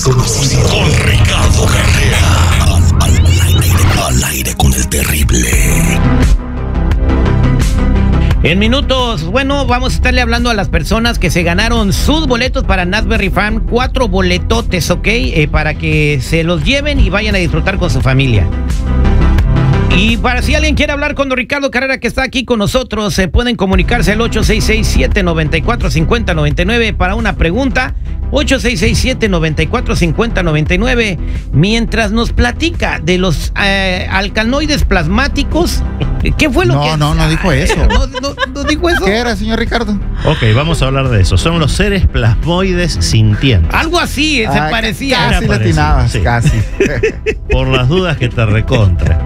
desconocido con Ricardo Carrera. Al aire con el terrible. En minutos, bueno, vamos a estarle hablando a las personas que se ganaron sus boletos para Knott's Farm, 4 boletotes, ¿ok? Para que se los lleven y vayan a disfrutar con su familia. Y para si alguien quiere hablar con don Ricardo Carrera, que está aquí con nosotros, se pueden comunicarse al 866-794-5099 para una pregunta. 866-794-5099. Mientras nos platica de los alcaloides plasmáticos, ¿qué fue lo que...? No dijo eso. ¿No dijo eso? ¿Qué era, señor Ricardo? Ok, vamos a hablar de eso. Son los seres plasmoides sintientes. Algo así, se parecía. Casi latinabas, sí. Casi. Por las dudas que te recontra.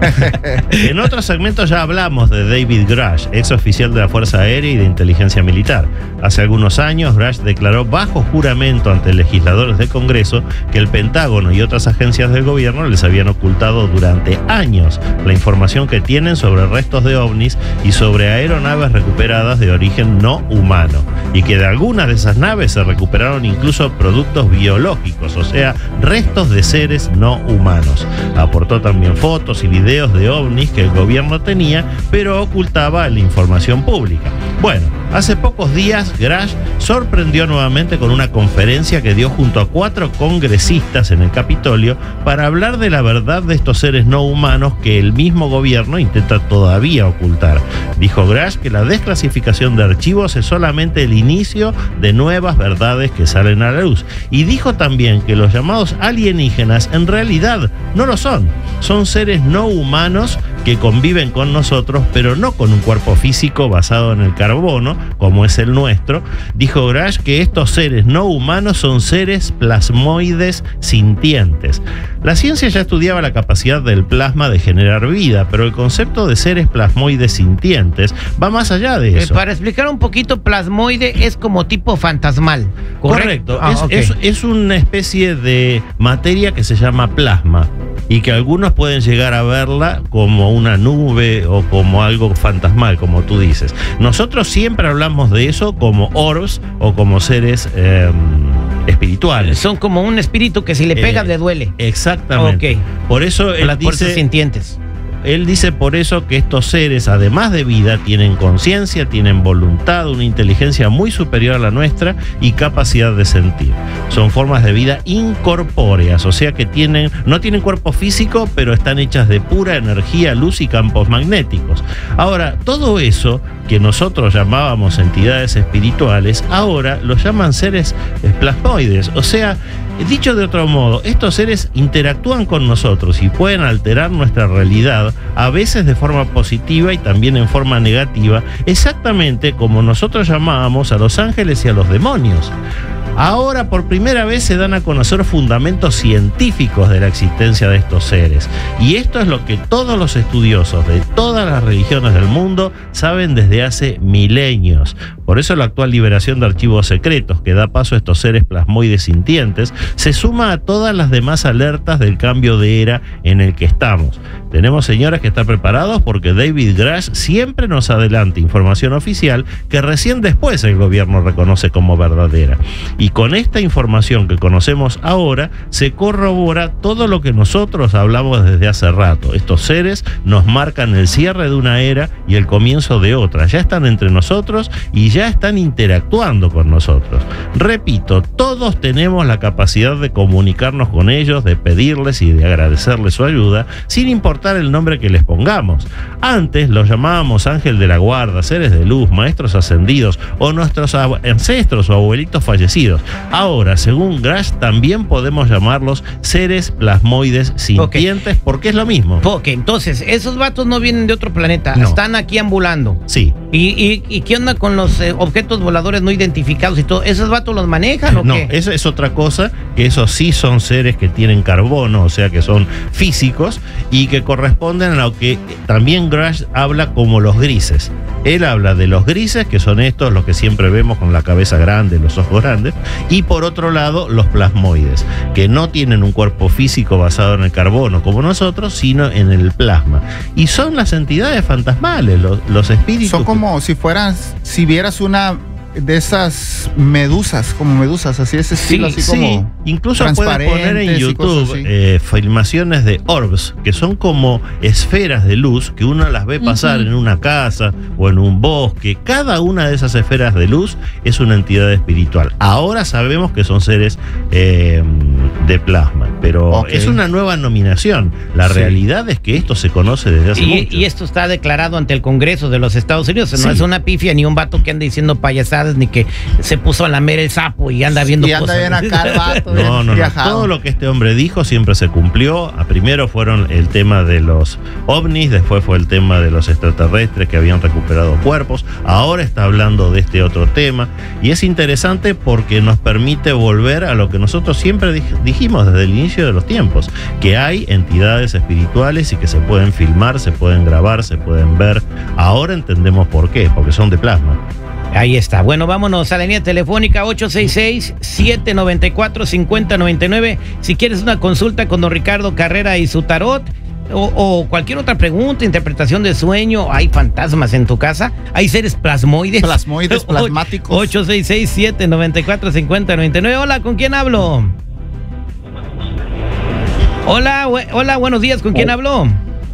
En otros segmentos ya hablamos de David Grush, ex oficial de la Fuerza Aérea y de Inteligencia Militar. Hace algunos años, Grush declaró bajo juramento ante legisladores del Congreso que el Pentágono y otras agencias del gobierno les habían ocultado durante años la información que tienen sobre restos de ovnis y sobre aeronaves recuperadas de origen no humano, y que de algunas de esas naves se recuperaron incluso productos biológicos, o sea, restos de seres no humanos. Aportó también fotos y videos de ovnis que el gobierno tenía, pero ocultaba la información pública. Bueno, hace pocos días Grush sorprendió nuevamente con una conferencia que dio junto a 4 congresistas en el Capitolio para hablar de la verdad de estos seres no humanos que el mismo gobierno intenta todavía ocultar. Dijo Grush que la desclasificación de archivos es solamente el inicio de nuevas verdades que salen a la luz. Y dijo también que los llamados alienígenas en realidad no lo son. Son seres no humanos que conviven con nosotros, pero no con un cuerpo físico basado en el carbono, como es el nuestro. Dijo Grush que estos seres no humanos son seres plasmoides sintientes. La ciencia ya estudiaba la capacidad del plasma de generar vida, pero el concepto de seres plasmoides sintientes va más allá de eso. Para explicar un poquito, plasmoide es como tipo fantasmal, ¿correcto? Es una especie de materia que se llama plasma y que algunos pueden llegar a verla como una nube o como algo fantasmal, como tú dices. Nosotros siempre hablamos de eso como orbs o como seres espirituales. Son como un espíritu que si le pegas le duele. Exactamente. Por eso él las fuerzas sintientes. Él dice por eso que estos seres, además de vida, tienen conciencia, tienen voluntad, una inteligencia muy superior a la nuestra y capacidad de sentir. Son formas de vida incorpóreas, o sea que no tienen cuerpo físico, pero están hechas de pura energía, luz y campos magnéticos. Ahora, todo eso que nosotros llamábamos entidades espirituales, ahora los llaman seres plasmoides, o sea, dicho de otro modo, estos seres interactúan con nosotros y pueden alterar nuestra realidad, a veces de forma positiva y también en forma negativa, exactamente como nosotros llamábamos a los ángeles y a los demonios. Ahora por primera vez se dan a conocer fundamentos científicos de la existencia de estos seres, y esto es lo que todos los estudiosos de todas las religiones del mundo saben desde hace milenios. Por eso la actual liberación de archivos secretos que da paso a estos seres plasmoides sintientes se suma a todas las demás alertas del cambio de era en el que estamos. Tenemos, señores, que estar preparados porque David Grush siempre nos adelanta información oficial que recién después el gobierno reconoce como verdadera. Y con esta información que conocemos ahora, se corrobora todo lo que nosotros hablamos desde hace rato. Estos seres nos marcan el cierre de una era y el comienzo de otra. Ya están entre nosotros y ya están interactuando con nosotros. Repito, todos tenemos la capacidad de comunicarnos con ellos, de pedirles y de agradecerles su ayuda, sin importar el nombre que les pongamos. Antes los llamábamos ángel de la guarda, seres de luz, maestros ascendidos o nuestros ancestros o abuelitos fallecidos. Ahora, según Grush, también podemos llamarlos seres plasmoides sintientes, porque es lo mismo. Entonces, esos vatos no vienen de otro planeta, no. Están aquí ambulando. Sí. ¿Y qué onda con los objetos voladores no identificados y todo? ¿Esos vatos los manejan o qué? No, eso es otra cosa, que esos sí son seres que tienen carbono, o sea que son físicos y que corresponden a lo que también Grush habla como los grises. Él habla de los grises, que son estos, los que siempre vemos con la cabeza grande, los ojos grandes, y por otro lado los plasmoides, que no tienen un cuerpo físico basado en el carbono como nosotros, sino en el plasma. Y son las entidades fantasmales, los espíritus. Son como si vieras una de esas medusas, como medusas, así ese estilo, Sí, así como Incluso puedes poner en transparentes y cosas YouTube así. filmaciones de orbs, que son como esferas de luz que uno las ve pasar en una casa o en un bosque. Cada una de esas esferas de luz es una entidad espiritual. Ahora sabemos que son seres de plasma, pero Ok. es una nueva nominación. La Sí. realidad es que esto se conoce desde hace mucho. Y esto está declarado ante el Congreso de los Estados Unidos. No Sí. es una pifia ni un vato que anda diciendo payasadas ni que se puso a lamer el sapo y anda viendo y anda cosas. bien acá el vato, bien No. viajado. Todo lo que este hombre dijo siempre se cumplió. Primero fueron el tema de los ovnis, después fue el tema de los extraterrestres que habían recuperado cuerpos. Ahora está hablando de este otro tema. Y es interesante porque nos permite volver a lo que nosotros siempre dijimos desde el inicio de los tiempos, que hay entidades espirituales y que se pueden filmar, se pueden grabar, se pueden ver. Ahora entendemos por qué, porque son de plasma. Ahí está. Bueno, vámonos a la línea telefónica 866-794-5099. Si quieres una consulta con don Ricardo Carrera y su tarot, o cualquier otra pregunta, interpretación de sueño, hay fantasmas en tu casa, hay seres plasmoides. Plasmoides, plasmáticos. 866-794-5099. Hola, ¿con quién hablo? Hola, hola, buenos días, ¿con quién hablo?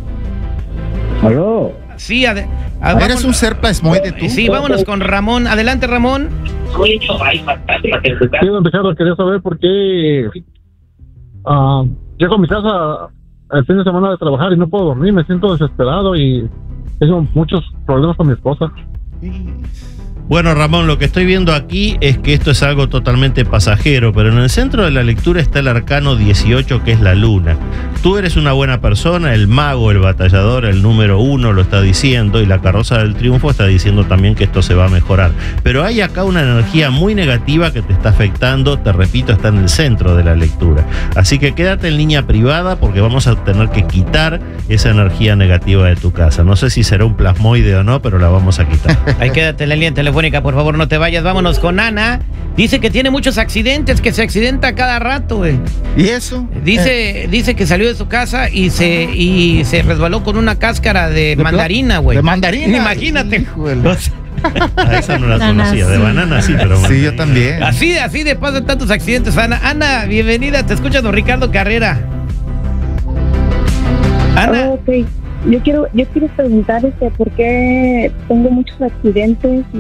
Aló. Sí, ¿Eres vámonos. un ser plasmoide tú? Sí, vámonos con Ramón. Adelante, Ramón. Sí, don Ricardo, quería saber por qué llego a mi casa el fin de semana de trabajar y no puedo dormir, me siento desesperado y tengo muchos problemas con mi esposa. Bueno, Ramón, lo que estoy viendo aquí es que esto es algo totalmente pasajero, pero en el centro de la lectura está el arcano 18, que es la luna. Tú eres una buena persona, el mago, el batallador, el número 1 lo está diciendo, y la carroza del triunfo está diciendo también que esto se va a mejorar. Pero hay acá una energía muy negativa que te está afectando, te repito, está en el centro de la lectura. Así que quédate en línea privada porque vamos a tener que quitar esa energía negativa de tu casa. No sé si será un plasmoide o no, pero la vamos a quitar. Ahí quédate en la línea telefónica, por favor, no te vayas. Vámonos con Ana. Dice que tiene muchos accidentes, que se accidenta cada rato, güey. ¿Y eso? Dice que salió de su casa y se resbaló con una cáscara de mandarina, güey. ¿De mandarina? Imagínate. Híjole. A esa no la conocía, de banana sí, pero Sí, mandarina. yo también. Así de paso tantos accidentes, Ana. Ana, bienvenida, te escucha don Ricardo Carrera. Ana. Ok, yo quiero preguntar por qué tengo muchos accidentes y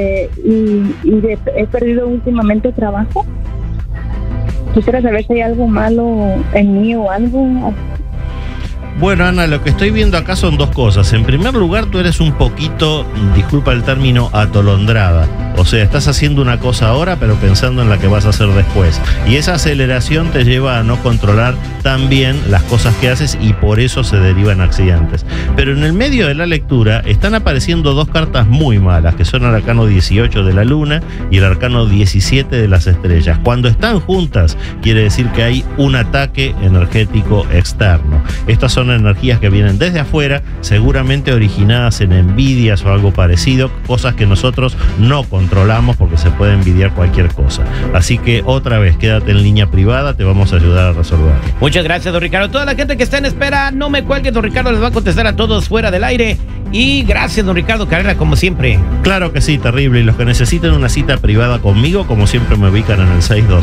he perdido últimamente trabajo. Quisiera saber si hay algo malo en mí o algo. Bueno, Ana, lo que estoy viendo acá son dos cosas. En primer lugar, tú eres un poquito, disculpa el término, atolondrada. O sea, estás haciendo una cosa ahora, pero pensando en la que vas a hacer después. Y esa aceleración te lleva a no controlar tan bien las cosas que haces y por eso se derivan accidentes. Pero en el medio de la lectura están apareciendo dos cartas muy malas, que son el arcano 18 de la luna y el arcano 17 de las estrellas. Cuando están juntas, quiere decir que hay un ataque energético externo. Estas son energías que vienen desde afuera, seguramente originadas en envidias o algo parecido, cosas que nosotros no controlamos porque se puede envidiar cualquier cosa. Así que otra vez, quédate en línea privada, te vamos a ayudar a resolverlo. Muchas gracias, don Ricardo. Toda la gente que está en espera, no me cuelguen, don Ricardo les va a contestar a todos fuera del aire. Y gracias, don Ricardo Carrera, como siempre. Claro que sí, terrible. Y los que necesiten una cita privada conmigo, como siempre, me ubican en el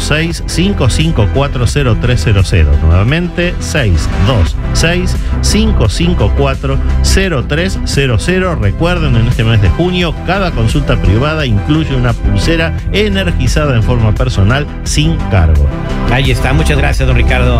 626-554-0300. Nuevamente, 626-554-0300. Recuerden, en este mes de junio, cada consulta privada incluye una pulsera energizada en forma personal sin cargo. Ahí está, muchas gracias, don Ricardo.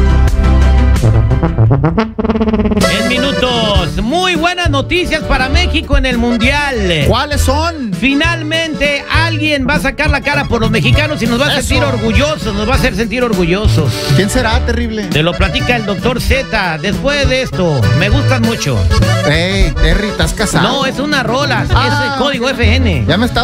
En minutos, muy buenas noticias para México en el Mundial. ¿Cuáles son? Finalmente alguien va a sacar la cara por los mexicanos y nos va a Eso. sentir orgullosos, nos va a hacer sentir orgullosos. ¿Quién será, terrible? Te lo platica el doctor Z. Después de esto, me gustan mucho. Hey, Terry, ¿estás casado? No, es una rola, es Ah. el código FN. Ya me está